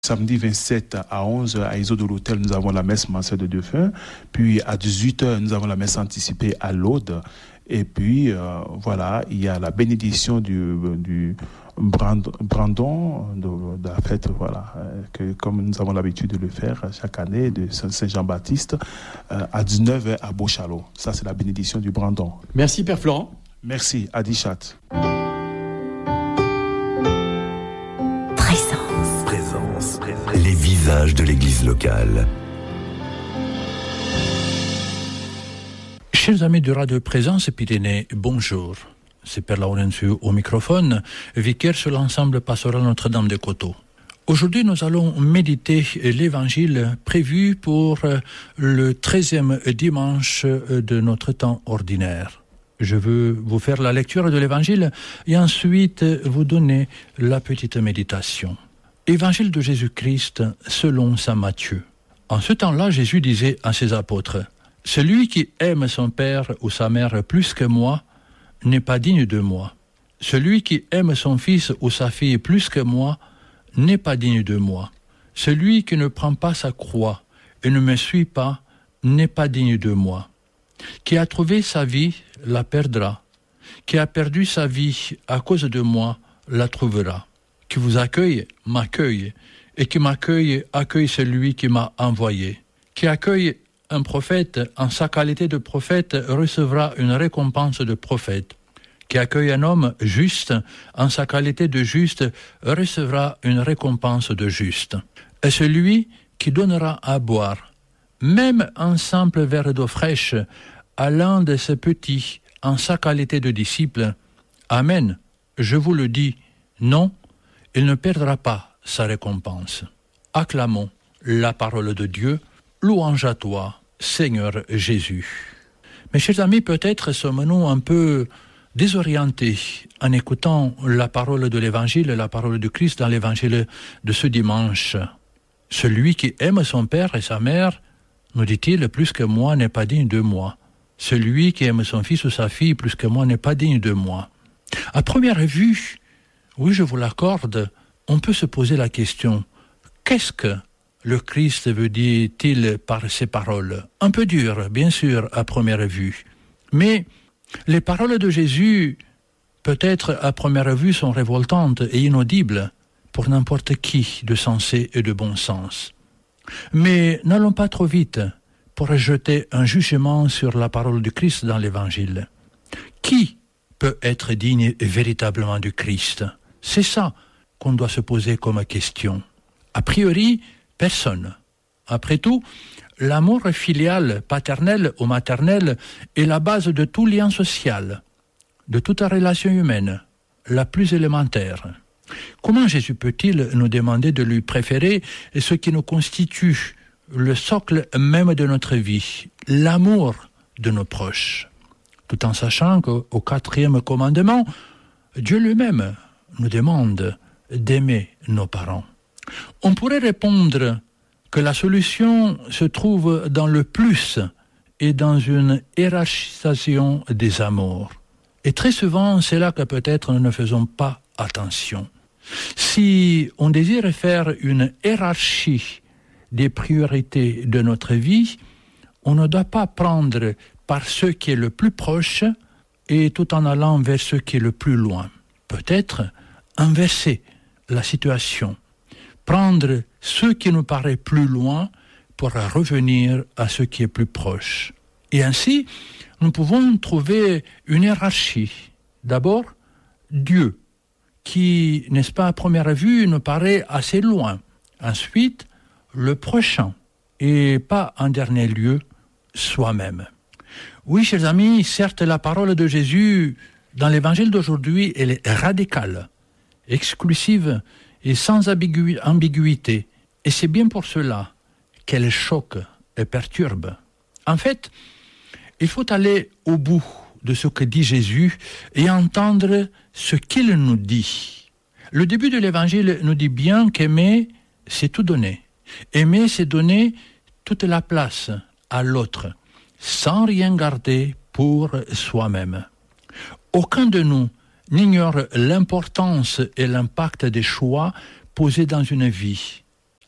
Samedi 27 à 11h à Iso de l'Hôtel, nous avons la messe mensuelle de Deux-Feux. Puis à 18h, nous avons la messe anticipée à l'Aude. Et puis, voilà, il y a la bénédiction du Brandon de la fête, voilà, que comme nous avons l'habitude de le faire chaque année, de Saint-Jean-Baptiste, à 19h à Beauchalot. Ça, c'est la bénédiction du Brandon. Merci, Père Florent. Merci, Adichat. Présence. Les visages de l'église locale. Chers amis de Radio Présence Pyrénées, bonjour. C'est Père Laurentiu au microphone, vicaire sur l'ensemble pastoral Notre-Dame de Coteau. Aujourd'hui, nous allons méditer l'évangile prévu pour le 13e dimanche de notre temps ordinaire. Je veux vous faire la lecture de l'évangile et ensuite vous donner la petite méditation. Évangile de Jésus-Christ selon saint Matthieu. En ce temps-là, Jésus disait à ses apôtres: « Celui qui aime son père ou sa mère plus que moi n'est pas digne de moi. Celui qui aime son fils ou sa fille plus que moi n'est pas digne de moi. Celui qui ne prend pas sa croix et ne me suit pas n'est pas digne de moi. Qui a trouvé sa vie la perdra. Qui a perdu sa vie à cause de moi la trouvera. Qui vous accueille, m'accueille. Et qui m'accueille, accueille celui qui m'a envoyé. Qui accueille un prophète en sa qualité de prophète recevra une récompense de prophète. Qui accueille un homme juste en sa qualité de juste recevra une récompense de juste. Et celui qui donnera à boire, même un simple verre d'eau fraîche, à l'un de ses petits en sa qualité de disciple, Amen, je vous le dis, non, il ne perdra pas sa récompense. Acclamons la parole de Dieu, louange à toi, Seigneur Jésus. Mes chers amis, peut-être sommes-nous un peu désorientés en écoutant la parole de l'Évangile, la parole de Christ dans l'Évangile de ce dimanche. Celui qui aime son père et sa mère, nous dit-il, plus que moi n'est pas digne de moi. Celui qui aime son fils ou sa fille plus que moi n'est pas digne de moi. À première vue, oui, je vous l'accorde, on peut se poser la question, qu'est-ce que le Christ veut dire-t-il par ces paroles? Un peu dur, bien sûr, à première vue. Mais les paroles de Jésus, peut-être à première vue, sont révoltantes et inaudibles pour n'importe qui de sensé et de bon sens. Mais n'allons pas trop vite pour jeter un jugement sur la parole du Christ dans l'Évangile. Qui peut être digne véritablement du Christ? C'est ça qu'on doit se poser comme question. A priori, personne. Après tout, l'amour filial, paternel ou maternel est la base de tout lien social, de toute relation humaine, la plus élémentaire. Comment Jésus peut-il nous demander de lui préférer ce qui nous constitue le socle même de notre vie, l'amour de nos proches, tout en sachant qu'au 4e commandement, Dieu lui-même nous demande d'aimer nos parents. On pourrait répondre que la solution se trouve dans le plus et dans une hiérarchisation des amours. Et très souvent, c'est là que peut-être nous ne faisons pas attention. Si on désire faire une hiérarchie des priorités de notre vie, on ne doit pas prendre par ce qui est le plus proche et tout en allant vers ce qui est le plus loin. Peut-être inverser la situation, prendre ce qui nous paraît plus loin pour revenir à ce qui est plus proche. Et ainsi, nous pouvons trouver une hiérarchie. D'abord, Dieu, qui, n'est-ce pas, à première vue, nous paraît assez loin. Ensuite, le prochain, et pas en dernier lieu, soi-même. Oui, chers amis, certes, la parole de Jésus dans l'évangile d'aujourd'hui, elle est radicale, exclusive et sans ambiguïté. Et c'est bien pour cela qu'elle choque et perturbe. En fait, il faut aller au bout de ce que dit Jésus et entendre ce qu'il nous dit. Le début de l'évangile nous dit bien qu'aimer, c'est tout donner. Aimer, c'est donner toute la place à l'autre, sans rien garder pour soi-même. Aucun de nous n'ignore l'importance et l'impact des choix posés dans une vie.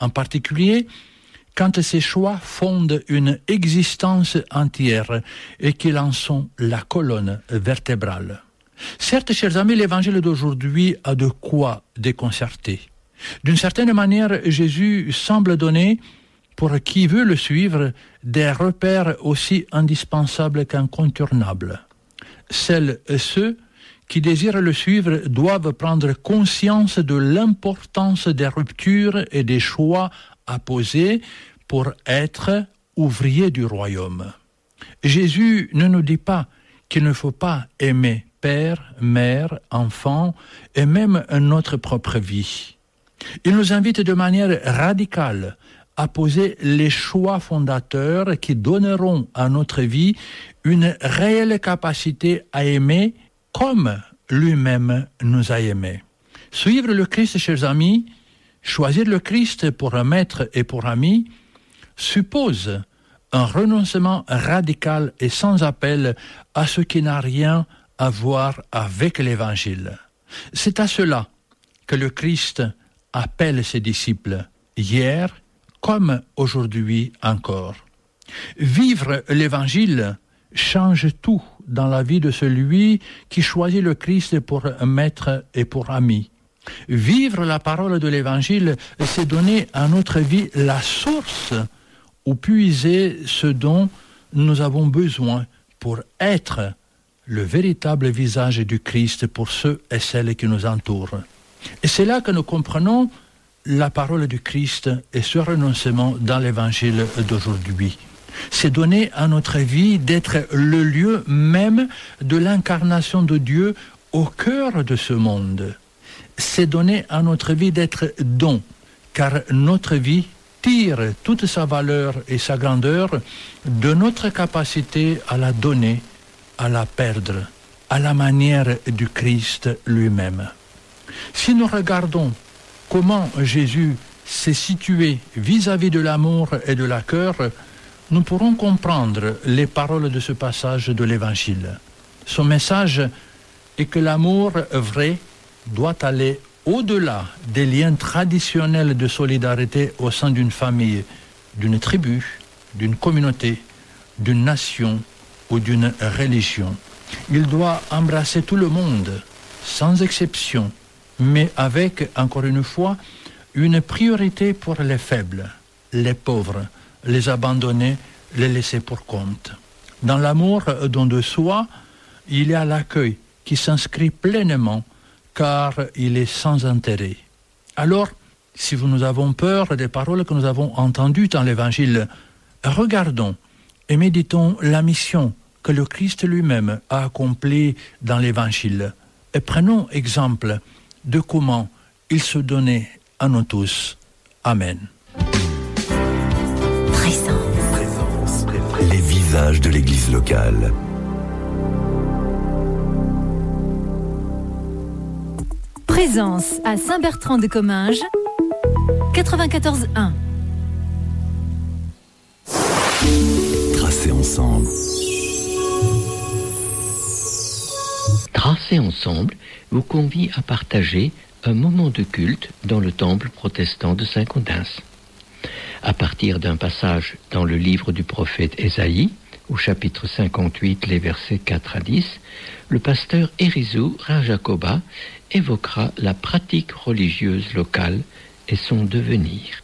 en particulier quand ces choix fondent une existence entière et qu'ils en sont la colonne vertébrale. Certes, chers amis, l'évangile d'aujourd'hui a de quoi déconcerter. D'une certaine manière, Jésus semble donner, pour qui veut le suivre, des repères aussi indispensables qu'incontournables. Celles et ceux qui désirent le suivre doivent prendre conscience de l'importance des ruptures et des choix à poser pour être ouvriers du royaume. Jésus ne nous dit pas qu'il ne faut pas aimer père, mère, enfant et même notre propre vie. Il nous invite de manière radicale à poser les choix fondateurs qui donneront à notre vie une réelle capacité à aimer comme lui-même nous a aimés. Suivre le Christ, chers amis, choisir le Christ pour un maître et pour ami, suppose un renoncement radical et sans appel à ce qui n'a rien à voir avec l'Évangile. C'est à cela que le Christ appelle ses disciples, hier comme aujourd'hui encore. Vivre l'Évangile change tout dans la vie de celui qui choisit le Christ pour maître et pour ami. Vivre la parole de l'Évangile, c'est donner à notre vie la source où puiser ce dont nous avons besoin pour être le véritable visage du Christ pour ceux et celles qui nous entourent. Et c'est là que nous comprenons la parole du Christ et ce renoncement dans l'Évangile d'aujourd'hui. C'est donner à notre vie d'être le lieu même de l'incarnation de Dieu au cœur de ce monde. C'est donner à notre vie d'être don, car notre vie tire toute sa valeur et sa grandeur de notre capacité à la donner, à la perdre, à la manière du Christ lui-même. Si nous regardons comment Jésus s'est situé vis-à-vis de l'amour et de la cœur, nous pourrons comprendre les paroles de ce passage de l'Évangile. Son message est que l'amour vrai doit aller au-delà des liens traditionnels de solidarité au sein d'une famille, d'une tribu, d'une communauté, d'une nation ou d'une religion. Il doit embrasser tout le monde, sans exception, mais avec, encore une fois, une priorité pour les faibles, les pauvres, les abandonnés, les laissés pour compte. Dans l'amour don de soi, il y a l'accueil qui s'inscrit pleinement car il est sans intérêt. Alors, si nous avons peur des paroles que nous avons entendues dans l'Évangile, regardons et méditons la mission que le Christ lui-même a accomplie dans l'Évangile et prenons exemple de comment il se donnait à nous tous. Amen. Présence. Les visages de l'Église locale. Présence à Saint-Bertrand-de-Comminges, 94.1. Tracer ensemble. Tracer ensemble vous convie à partager un moment de culte dans le temple protestant de Saint-Gaudens. À partir d'un passage dans le livre du prophète Ésaïe, au chapitre 58, les versets 4 à 10, le pasteur Erizou Rajakoba évoquera la pratique religieuse locale et son devenir.